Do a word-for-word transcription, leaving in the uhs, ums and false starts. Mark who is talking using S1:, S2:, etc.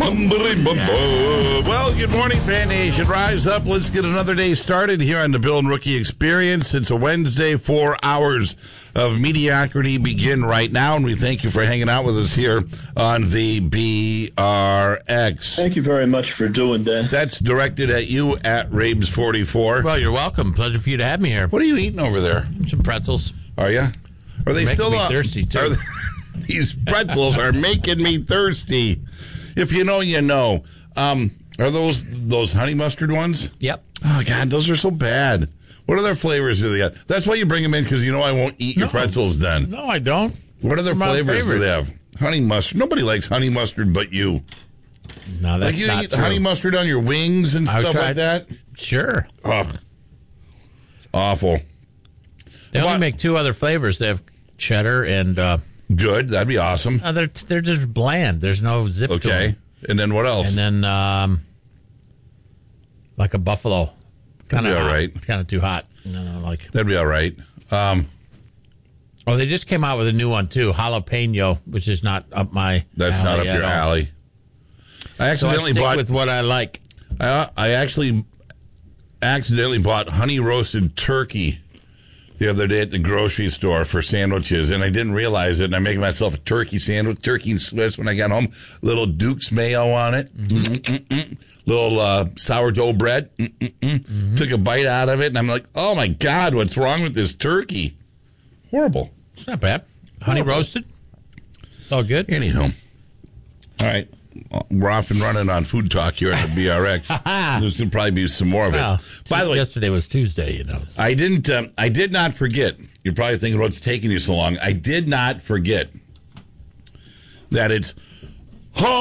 S1: Well, good morning, Fan Nation. Rise up. Let's get another day started here on the Bill and Rookie Experience. It's a Wednesday. Four hours of mediocrity begin right now, and we thank you for hanging out with us here on the B R X.
S2: Thank you very much for doing that.
S1: That's directed at you at Rabes forty-four.
S3: Well, you're welcome. Pleasure for you to have me here.
S1: What are you eating over there?
S3: Some pretzels.
S1: Are you? Are they
S3: They're
S1: still
S3: making me
S1: up?
S3: thirsty, too.
S1: Are they, these pretzels are making me thirsty. If you know, you know. Um, are those those honey mustard ones?
S3: Yep.
S1: Oh, God, those are so bad. What other flavors do they got? That's why you bring them in, because you know I won't eat your
S3: No.
S1: pretzels then.
S3: No, I don't.
S1: What other
S3: They're my
S1: flavors do
S3: favorite.
S1: they have? Honey mustard. Nobody likes honey mustard but you.
S3: No, that's
S1: Like you
S3: not
S1: eat
S3: true.
S1: honey mustard on your wings and
S3: I've
S1: stuff like
S3: tried-
S1: that?
S3: Sure.
S1: Ugh. Awful.
S3: They only
S1: What?
S3: make two other flavors. They have cheddar and uh,
S1: Good. That'd be awesome.
S3: uh, they're they're just bland. There's no zip to
S1: Okay.
S3: them.
S1: And then what else?
S3: And then um, like a buffalo, kind
S1: That'd
S3: of
S1: be all right.
S3: kind of too hot. No, no, like
S1: That'd be all right. Um,
S3: oh, they just came out with a new one too, jalapeno, which is not up my.
S1: that's not up
S3: alley
S1: your
S3: at all.
S1: alley. I
S3: So I
S1: accidentally
S3: stick
S1: bought.
S3: with what I like.
S1: I, I actually accidentally bought honey roasted turkey the other day at the grocery store for sandwiches, and I didn't realize it. And I'm making myself a turkey sandwich, turkey and Swiss. When I got home, little Duke's mayo on it, mm-hmm. Mm-mm-mm. little uh, sourdough bread. Mm-hmm. Took a bite out of it, and I'm like, "Oh my God, what's wrong with this turkey? Horrible."
S3: It's not bad. Honey
S1: Horrible.
S3: roasted. It's all good.
S1: Anyhow, all right. We're off and running on food talk here at the B R X. There's going to probably be some more of it.
S3: Well,
S1: By the way,
S3: yesterday was Tuesday, you know.
S1: I didn't. Um, I did not forget. You're probably thinking, "What's taking you so long?" I did not forget that it's